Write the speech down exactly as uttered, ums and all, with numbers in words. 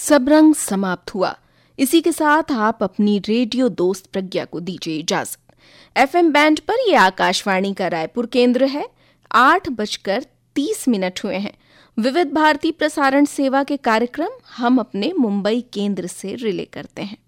सब रंग समाप्त हुआ। इसी के साथ आप अपनी रेडियो दोस्त प्रज्ञा को दीजिए इजाजत। एफएम बैंड पर यह आकाशवाणी का रायपुर केंद्र है। आठ बजकर तीस मिनट हुए हैं। विविध भारती प्रसारण सेवा के कार्यक्रम हम अपने मुंबई केंद्र से रिले करते हैं।